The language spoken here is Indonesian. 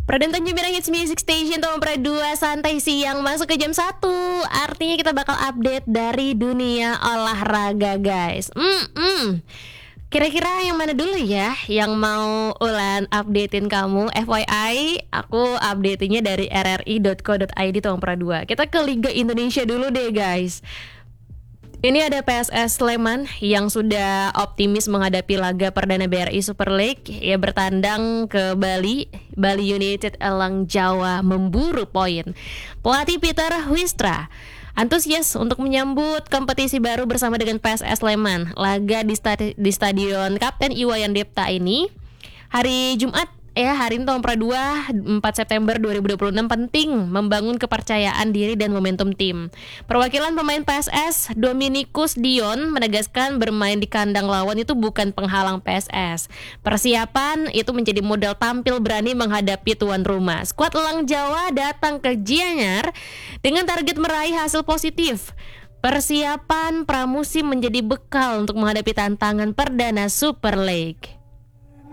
Pradana Tanjung Pinang Hits Music Station Tom Pra 2 santai siang masuk ke jam 1. Artinya kita bakal update dari dunia olahraga guys. Kira-kira yang mana dulu ya yang mau Ulan updatein kamu? FYI, aku updatenya dari rri.co.id Tom Pra 2. Kita ke Liga Indonesia dulu deh guys. Ini ada PSS Sleman yang sudah optimis menghadapi laga perdana BRI Super League. Ya bertandang ke Bali United Elang Jawa memburu poin. Pelatih Peter Wistra antusias untuk menyambut kompetisi baru bersama dengan PSS Sleman. Laga di Stadion Kapten Iwayan Dipta ini hari Jumat hari ini Tom Pra 2 4 September 2026 penting membangun kepercayaan diri dan momentum tim. Perwakilan pemain PSS Dominikus Dion menegaskan bermain di kandang lawan itu bukan penghalang PSS. Persiapan itu menjadi modal tampil berani menghadapi tuan rumah. Skuad Elang Jawa datang ke Gianyar dengan target meraih hasil positif. Persiapan pramusim menjadi bekal untuk menghadapi tantangan perdana Super League.